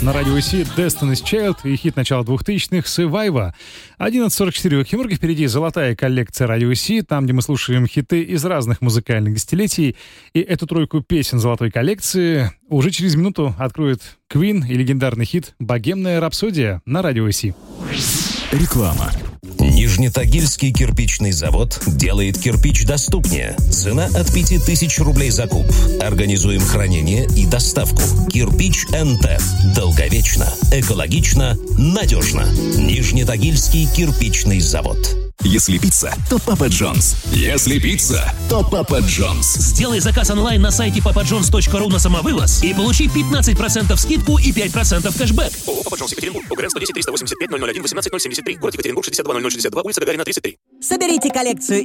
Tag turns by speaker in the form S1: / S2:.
S1: на радио Си Destiny's Child и хит начала 2000-х Survivor. 11:44 в Химурге, впереди золотая коллекция радио Си, там, где мы слушаем хиты из разных музыкальных десятилетий. И эту тройку песен золотой коллекции уже через минуту откроет Queen и легендарный хит «Богемная рапсодия» на радио Си.
S2: Реклама.
S3: Нижнетагильский кирпичный завод делает кирпич доступнее. Цена от 5000 рублей за куб. Организуем хранение и доставку. Кирпич НТ. Долговечно, экологично, надежно. Нижнетагильский кирпичный завод.
S2: Если пицца, то Папа Джонс. Если пицца, то Папа Джонс.
S4: Сделай заказ онлайн на сайте papajohns.ru на самовывоз и получи 15% скидку и 5% кэшбэк.
S5: ООО «Папа Джонс», Екатеринбург, УГРН 110 385 001 18 073, город Екатеринбург, 62 0062, улица Гагарина, 33.
S6: Соберите коллекцию